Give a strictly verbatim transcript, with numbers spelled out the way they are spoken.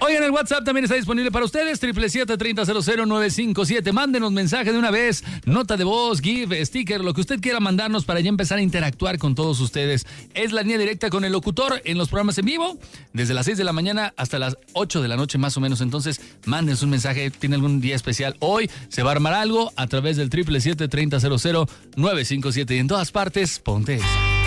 Oigan, el WhatsApp también está disponible para ustedes, siete siete siete, tres cero cero cero nueve cinco siete. Mándenos mensaje de una vez, nota de voz, GIF, sticker, lo que usted quiera mandarnos para ya empezar a interactuar con todos ustedes. Es la línea directa con el locutor en los programas en vivo, desde las seis de la mañana hasta las ocho de la noche más o menos. Entonces, mándenos un mensaje, tiene algún día especial. Hoy se va a armar algo a través del siete siete siete, tres cero cero cero nueve cinco siete. Y en todas partes, ponte esa.